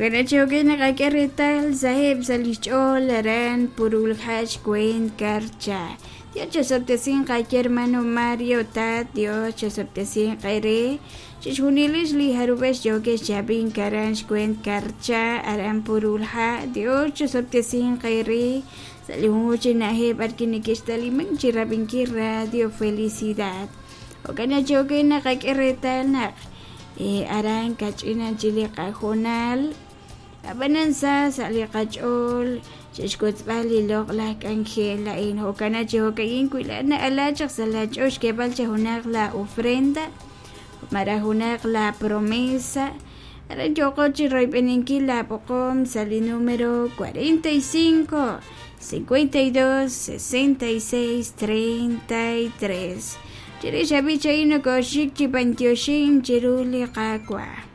Ganachogena kakeretal sahib salichol ran purul hash kuen karcha. Dios chasoptesin kaker mano Mario tat Dios chasoptesin kaire. Chishunilis li harubesh yoge chabin karanch kuen karcha aran purul ha Dios chasoptesin kaire. Salimuche nahib arkinikistali menchirabinki radio felicidad. O ganachogena kakeretal nak. Aran kachina chile kajonal abanansa sali kachol chishkot bali lok lak angela in hokana chokayin kuila na alachak salachosh que balcha hunak la ofrenda mara hunak la promesa ara yoko chiroy peninki la pocom sali número 45 52 66 33 Chiri shabicha ino koshik chipantiyoshin chiruli kakwa.